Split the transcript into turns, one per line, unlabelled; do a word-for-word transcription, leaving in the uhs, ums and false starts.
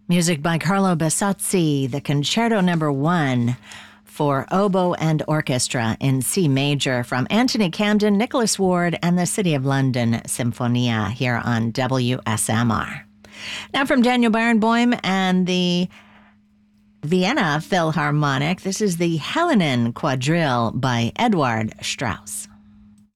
Music by Carlo Bassozzi, the Concerto Number One for oboe and orchestra in C major from Anthony Camden, Nicholas Ward, and the City of London Sinfonia here on W S M R. Now from Daniel Barenboim and the Vienna Philharmonic, this is the Helenen Quadrille by Eduard Strauss.